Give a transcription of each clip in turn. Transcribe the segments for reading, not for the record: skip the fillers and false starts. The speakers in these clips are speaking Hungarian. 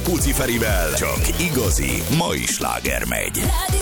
Puci Ferivel csak igazi mai sláger megy.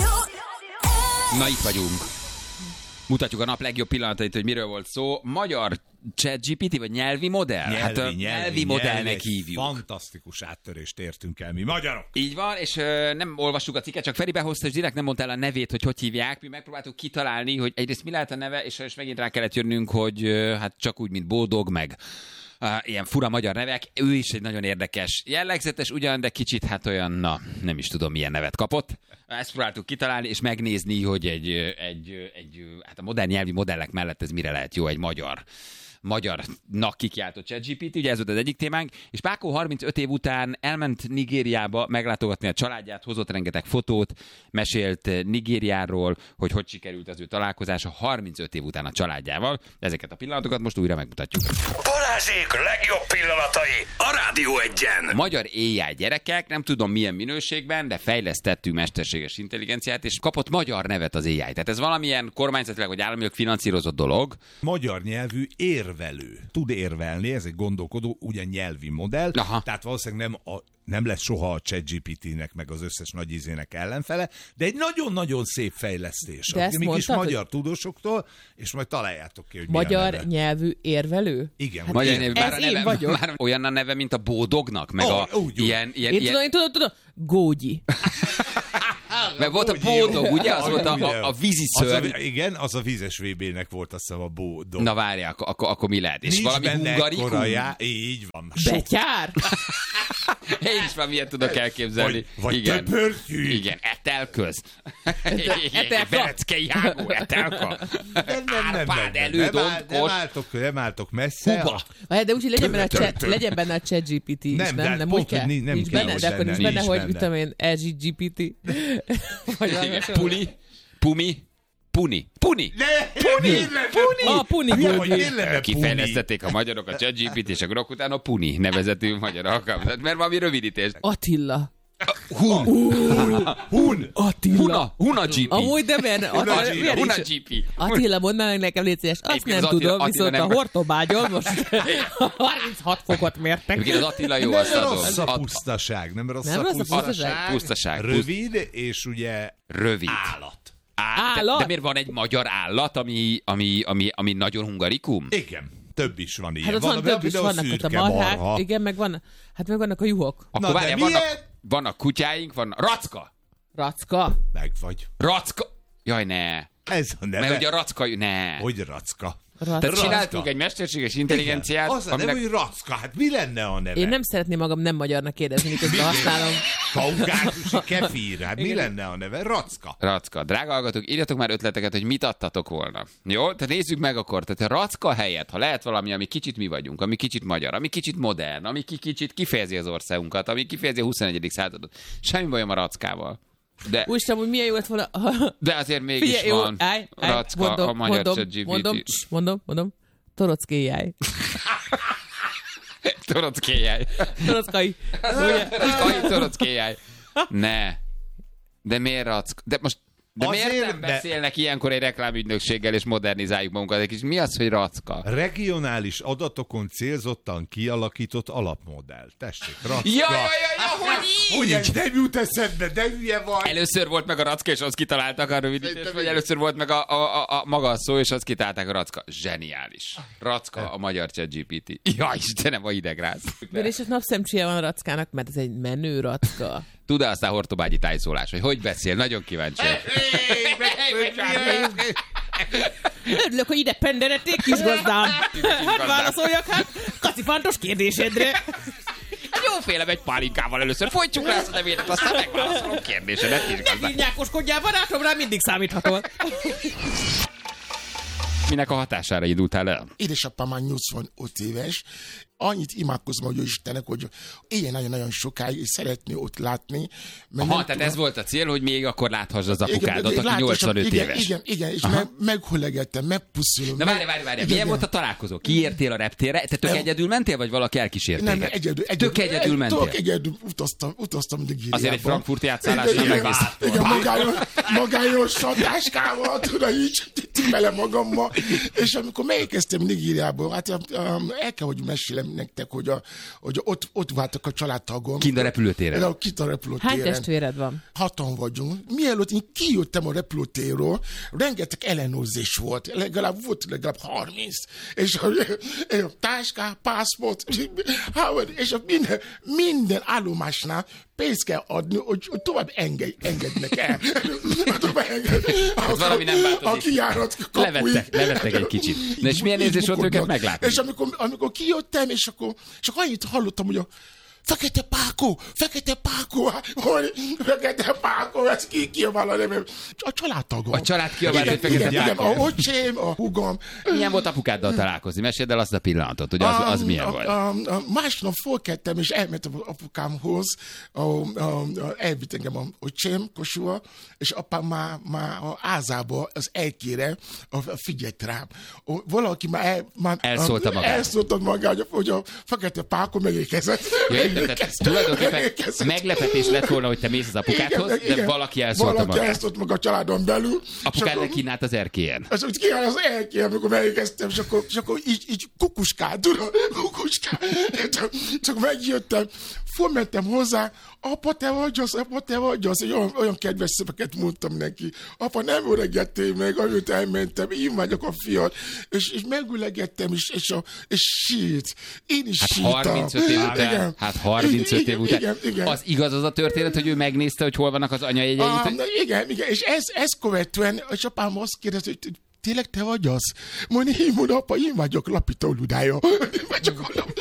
Na, itt vagyunk. Mutatjuk a nap legjobb pillanatait, hogy miről volt szó. Magyar ChatGPT, vagy nyelvi modell? Nyelvi modellnek hívjuk. Fantasztikus áttörést értünk el mi magyarok. Így van, és nem olvassuk a cikket, csak Feri behozta, és direkt nem mondta el a nevét, hogy hívják. Mi megpróbáltuk kitalálni, hogy egyrészt mi lehet a neve, és megint rá kellett jönnünk, hogy hát csak úgy, mint Boldog, meg ilyen fura magyar nevek. Ő is egy nagyon érdekes, jellegzetes ugyan, de kicsit hát olyan, nem is tudom milyen nevet kapott. Ezt próbáltuk kitalálni, és megnézni, hogy hát a modern nyelvi modellek mellett ez mire lehet jó, egy magyarnak kikiáltott ChatGPT, ugye ez volt az egyik témánk, és Pákó 35 év után elment Nigériába meglátogatni a családját, hozott rengeteg fotót, mesélt Nigériáról, hogy sikerült az ő találkozása 35 év után a családjával. Ezeket a pillanatokat most újra megmutatjuk. Balázsék legjobb pillanatai a Rádió Egyen. Magyar AI gyerekek, nem tudom milyen minőségben, de fejlesztettünk mesterséges intelligenciát, és kapott magyar nevet az AI. Tehát ez valamilyen kormányzatilag vagy államilag finanszírozott dolog. Magyar nyelvű érvelő. Tud érvelni, ez egy gondolkodó, ugyan nyelvi modell. Aha. Tehát valószínűleg nem lesz soha a ChatGPT-nek, meg az összes nagy izének ellenfele, de egy nagyon-nagyon szép fejlesztés. Mégis magyar tudósoktól, és majd találjátok ki, hogy magyar nyelvű érvelő? Igen. Hát magyar nyelvű, ez én vagyok. Már olyan a neve, mint a Bódognak, meg ilyen... Én tudom, Gógyi. Mert volt a Bódog, ugye? Az volt a víziszörny. Igen, az a vízes VB-nek volt, azt hiszem, a Bódog. Na várjál, akkor mi lehet? És nincs valami hungarikum? Így van. Betyár? Én is már miért tudok elképzelni. Vagy töpörtyű. Igen, etelköz. Etelka. Bereckei Ágó, etelka. Árpád, elődonkos. Nem álltok messze. Kuba. De úgy, legyen benne a ChatGPT is, nem úgy kell? Nincs benne, de akkor nincs benne, hogy mit tudom én, LGGPT. Puni. Puni. Kifejlesztették a magyarok a ChatGPT, és akkor utána Puni nevezetű magyar alkalmazás, mert valami rövidítés. Attila. Hun. Attila. Huna GP. Amúgy de Huna GP. Attila, mondd meg nekem, légy szíves. Azt nem tudom, viszont a Hortobágyon most 36 fokot mértek. Az Attila jó, azt adom. Nem rossz a pusztaság. Nem rossz a pusztaság. Rövid, és ugye rövid. Állat. De miért van egy magyar állat, ami nagyon hungarikum? Igen. Több is van ilyen. Hát ott van több is, vannak ott a marhák, igen, meg vannak a juhok. Akkor várjál, vannak kutyáink, van Racka. Meg vagy. Racka. Jaj, ne. Ez a neve. Mert ugye a Racka, ne. Hogy Racka? Tehát csináltunk egy mesterséges intelligenciát. Igen. Az a neve, hogy Racka. Hát mi lenne a neve? Én nem szeretném magam nem magyarnak kérdezni, miközben használom. Kaukázusi kefír. Hát mi lenne a neve? Racka. Drága hallgatók, írjatok már ötleteket, hogy mit adtatok volna. Jó? Tehát nézzük meg akkor. Tehát a Racka helyett, ha lehet valami, ami kicsit mi vagyunk, ami kicsit magyar, ami kicsit modern, ami kicsit kifejezi az országunkat, ami kifejezi a 21. századot. Semmi bajom a Rackával. De... Úristen, hogy milyen jó lett volna... De azért mégis van Racka, a magyar ChatGPT. Mondom. Torockéjáj. Torockéjáj. Ne. De miért Racka? De miért nem beszélnek ilyenkor egy reklámügynökséggel, és modernizáljuk magunkat egy kicsit? Mi az, hogy Racka? Regionális adatokon célzottan kialakított alapmodell. Tessék, Racka. Ja, hogy így? Nem jut eszedbe, de hülye vagy. Először volt meg a Racka, és azt kitaláltak a rövidítést, vagy először volt meg a maga a szó, és azt kitalálták a Racka. Zseniális. Racka, a magyar ChatGPT. Ja, Istenem, a idegráz. És a napszemcséje van a Rackának, mert ez egy menő Racka. Tud-e aztán hortobágyi tájszólás, hogy beszél? Nagyon kíváncsi. Örülök, hogy ide penderedték, kisgazdám. Hát válaszoljak, kacifántos kérdésedre. Jófélem egy pálinkával először. Folytsuk rá ezt a nevédet, aztán megválaszolom kérdésedet, kisgazdám. Ne nyákoskodjál, barátom, rá mindig számíthatol. Minek a hatására indultál el? Édesapám már 85 éves, annyit imádkozom, hogy Istennek, hogy éljen nagyon-nagyon sokáig, és szeretné ott látni. Aha, tehát ez volt a cél, hogy még akkor láthass az apukádat, aki 85 éves. Igen, és meghollegettem, megpuszulom. Na várj, milyen volt a találkozó? Kiértél a reptérre? Te tök egyedül mentél, vagy valaki elkísért téged? Nem, egyedül. Tök egyedül mentél? Tök egyedül utaztam Nigériába. Azért egy frankfurti átszállásra megnéztem. Igen, magányos táskával, tudod, így tippelem magammal. És amikor megérkeztem Nigériába, hát el kell, hogy mesélem, nektek, hogy ott váltak a családtagom. Kint a repülőtéren. Kint a repülőtéren. Hány testvéred van? 6-an vagyunk. Mielőtt én kijöttem a repülőtérről, rengeteg ellenőrzés volt. Legalább 30. És a táska, pászport, és minden állomásnál pénzt kell adni, hogy tovább engednek el. Valami nem változik. A kijárat kapuj. Levettek egy kicsit. De és milyen érzés volt őket meglátni? És amikor kijöttem, és akkor annyit hallottam, hogy Fekete Pákó, ez kiabál a nevem. A családtagom. A család kiabál, hogy Fekete Pákó. A öcsém, a húgom. Milyen volt apukáddal találkozni? Meséld el azt a pillanatot, hogy az milyen volt. Másnap fölkeltem, és elmentem apukámhoz, elvitt engem a öcsém Kossuth, és apám már a házába, az elkére figyelt rám. Valaki már elszólta magát, hogy a Fekete Pákó megérkezett. Tulajdonképpen meglepetés lett volna, hogy te mész az apukádhoz, de valaki elszólta magát. Valaki elszólt meg a családon belül. Apukád kínált az erkélyen. Kínált az erkélyen, amikor megérkeztem, és akkor így kukuskál, tudod, csak megjöttem, fölmentem hozzá, apa, te vagy az, olyan kedves szöveket mondtam neki. Apa, nem öregettél meg, amit elmentem, én vagyok a fiad, és megülegettem, és sírt. Én is sírtam. 35 év után. Igen. Az igaz az a történet, hogy ő megnézte, hogy hol vannak az anyajegyeit? Igen, és ezt követően, és apám azt kérdezte, hogy tényleg te vagy az? Mondja, apa, én vagyok Lapító Ludája.